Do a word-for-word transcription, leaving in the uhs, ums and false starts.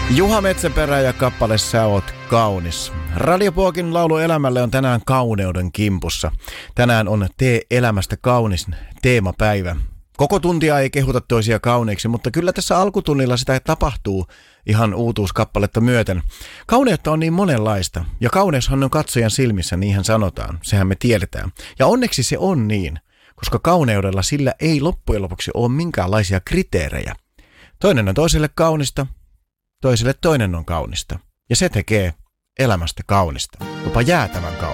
Juha Metsäperä ja kappale Sä oot kaunis. Radiopuokin laulu elämälle on tänään kauneuden kimpussa. Tänään on Tee elämästä kaunis teemapäivä. Koko tuntia ei kehuta toisia kauniiksi, mutta kyllä tässä alkutunnilla sitä tapahtuu ihan uutuuskappaletta myöten. Kauneutta on niin monenlaista, ja kauneushan on katsojan silmissä, niinhän sanotaan. Sehän me tiedetään. Ja onneksi se on niin, koska kauneudella sillä ei loppujen lopuksi ole minkäänlaisia kriteerejä. Toinen on toiselle kaunista, toiselle toinen on kaunista. Ja se tekee elämästä kaunista, jopa jäätävän kaunista.